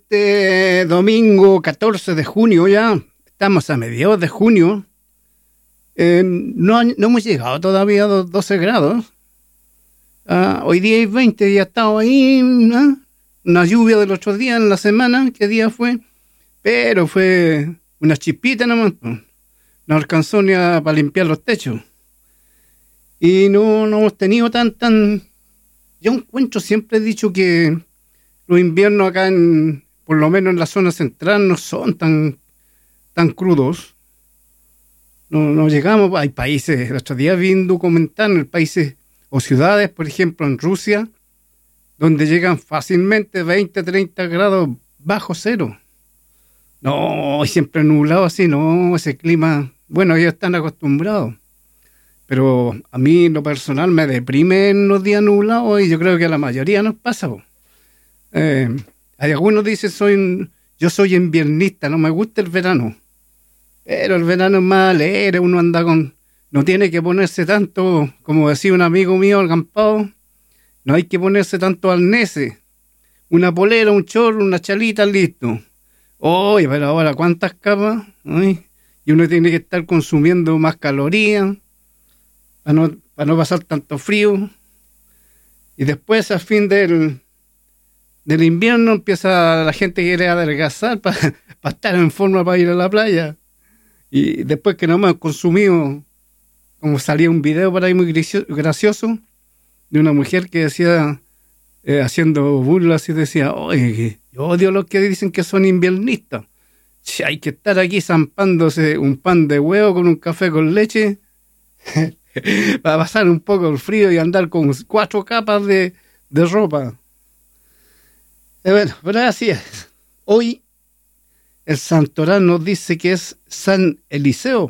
este domingo 14 de junio ya, estamos a mediados de junio, no hemos llegado todavía a los 12 grados. Hoy día hay 20 y ha estado ahí, ¿no? Una lluvia del otro día en la semana, ¿qué día fue? Pero fue una chispita nomás, no alcanzó ni para limpiar los techos. Y no hemos tenido tan... Yo encuentro, siempre he dicho que los inviernos acá, por lo menos en la zona central, no son tan crudos. No llegamos, hay países, el otro día vi un documental en países o ciudades, por ejemplo en Rusia, donde llegan fácilmente 20, 30 grados bajo cero. No, siempre nublado así, no, ese clima, bueno, ellos están acostumbrados. Pero a mí, en lo personal, me deprime en los días nublados y yo creo que a la mayoría nos pasa. Hay algunos dicen, yo soy inviernista, no me gusta el verano. Pero el verano es más alegre, uno anda no tiene que ponerse tanto, como decía un amigo mío, el Gampao, no hay que ponerse tanto arneses. Una polera, un chorro, una chalita, listo. Oye, pero ahora, ¿cuántas capas? Ay, y uno tiene que estar consumiendo más calorías para no pasar tanto frío. Y después, al fin del invierno, empieza la gente que quiere adelgazar para estar en forma para ir a la playa. Y después que no hemos consumido, como salía un video por ahí muy gracioso, de una mujer que decía, haciendo burlas y decía, oye, yo odio a los que dicen que son inviernistas. Si hay que estar aquí zampándose un pan de huevo con un café con leche para pasar un poco el frío y andar con 4 capas de ropa. Bueno, pero así es. Hoy el santoral nos dice que es San Eliseo.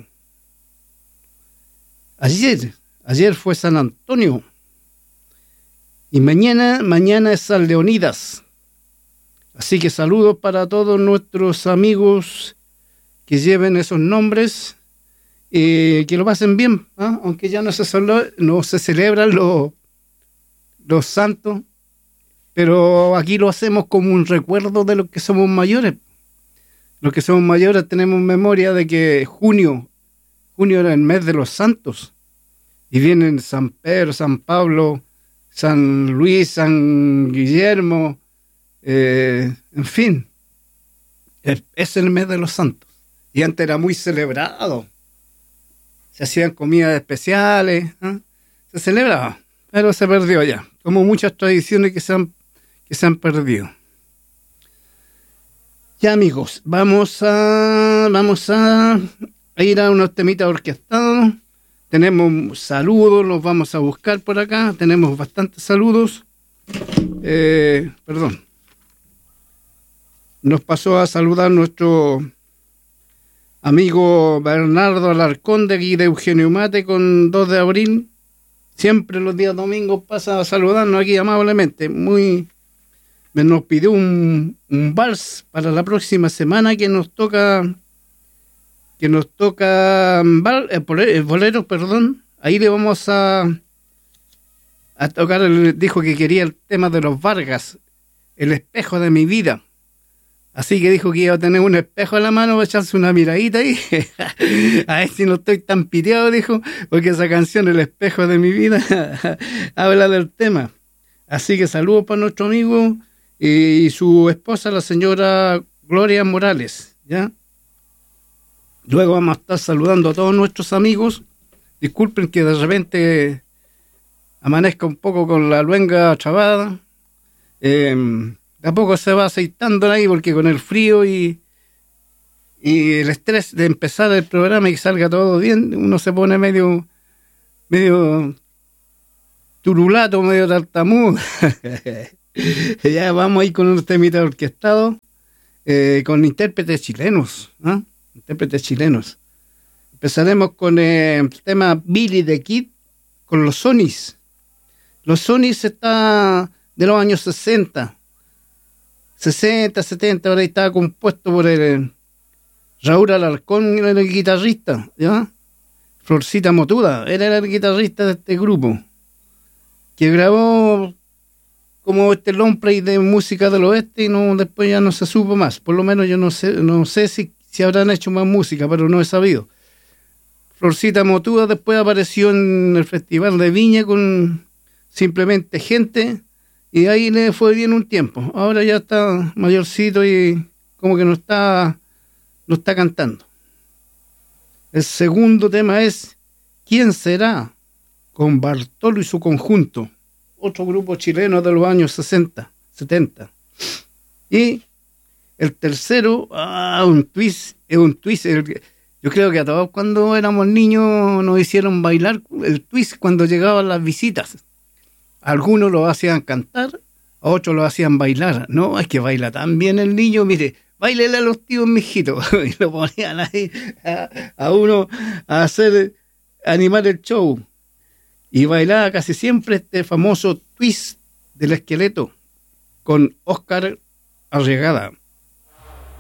Ayer fue San Antonio. Y mañana es San Leonidas. Así que saludos para todos nuestros amigos que lleven esos nombres. Que lo pasen bien, ¿eh? Aunque ya no se celebran los santos. Pero aquí lo hacemos como un recuerdo de los que somos mayores. Los que somos mayores tenemos memoria de que junio era el mes de los santos. Y vienen San Pedro, San Pablo, San Luis, San Guillermo, en fin. Es el mes de los santos. Y antes era muy celebrado. Se hacían comidas especiales, ¿eh? Se celebraba, pero se perdió ya. Como muchas tradiciones que se han perdido. Ya, amigos, vamos a ir a unos temitas orquestados. Tenemos saludos, los vamos a buscar por acá. Tenemos bastantes saludos. Nos pasó a saludar nuestro amigo Bernardo Alarcón de aquí de Eugenio Mate con 2 de abril. Siempre los días domingos pasa a saludarnos aquí amablemente. Nos pidió un vals para la próxima semana que nos toca boleros, perdón. Ahí le vamos a tocar, dijo que quería el tema de los Vargas, el espejo de mi vida. Así que dijo que iba a tener un espejo en la mano para echarse una miradita ahí. A ver si no estoy tan piteado, dijo, porque esa canción, El espejo de mi vida, habla del tema. Así que saludos para nuestro amigo y su esposa, la señora Gloria Morales, ¿ya? Luego vamos a estar saludando a todos nuestros amigos. Disculpen que de repente amanezca un poco con la luenga chavada. Tampoco se va aceitando ahí porque con el frío y el estrés de empezar el programa y que salga todo bien, uno se pone medio turulato, medio tartamudo. Ya vamos ahí con un temita orquestado con intérpretes chilenos, ¿eh? Intérpretes chilenos. Empezaremos con el tema Billy the Kid con los Sonys. Los Sonys está de los años 60, 70, ahora estaba compuesto por el Raúl Alarcón, era el guitarrista, ¿ya? Florcita Motuda era el guitarrista de este grupo, que grabó como este long play de música del oeste y no, después ya no se supo más. Por lo menos yo no sé si habrán hecho más música, pero no he sabido. Florcita Motúa después apareció en el Festival de Viña con Simplemente Gente y ahí le fue bien un tiempo. Ahora ya está mayorcito y como que no está cantando. El segundo tema es ¿Quién será? Con Bartolo y su conjunto, otro grupo chileno de los años 60, 70. Y el tercero, un twist. Yo creo que a todos cuando éramos niños nos hicieron bailar el twist cuando llegaban las visitas. Algunos lo hacían cantar, a otros lo hacían bailar. No, es que baila tan bien el niño, mire, báilele a los tíos, mijito. Y lo ponían ahí a uno a animar el show. Y bailaba casi siempre este famoso twist del esqueleto con Óscar Arriagada.